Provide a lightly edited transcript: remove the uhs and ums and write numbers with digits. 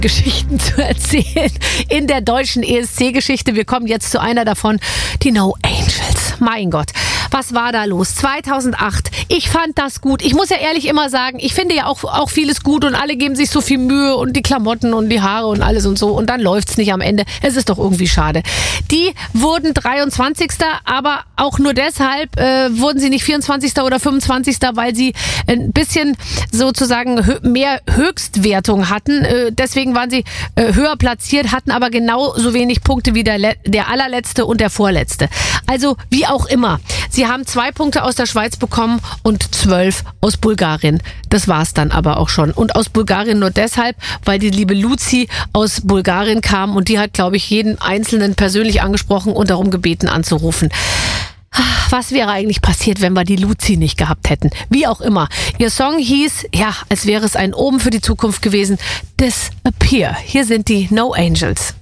Geschichten zu erzählen in der deutschen ESC-Geschichte. Wir kommen jetzt zu einer davon, die No Angels. Mein Gott, was war da los? 2008, ich fand das gut. Ich muss ja ehrlich immer sagen, ich finde ja auch vieles gut und alle geben sich so viel Mühe und die Klamotten und die Haare und alles und so und dann läuft's nicht am Ende. Es ist doch irgendwie schade. Die wurden 23. aber auch nur deshalb wurden sie nicht 24. oder 25., weil sie ein bisschen sozusagen mehr Höchstwertung hatten. Deswegen waren sie höher platziert, hatten aber genauso wenig Punkte wie der allerletzte und der vorletzte. Also wie auch immer. Sie haben 2 Punkte aus der Schweiz bekommen und 12 aus Bulgarien. Das war's dann aber auch schon. Und aus Bulgarien nur deshalb, weil die liebe Luzi aus Bulgarien kam und die hat, glaube ich, jeden Einzelnen persönlich angesprochen und darum gebeten anzurufen. Was wäre eigentlich passiert, wenn wir die Luzi nicht gehabt hätten? Wie auch immer. Ihr Song hieß, ja, als wäre es ein Omen für die Zukunft gewesen, Disappear. Hier sind die No Angels.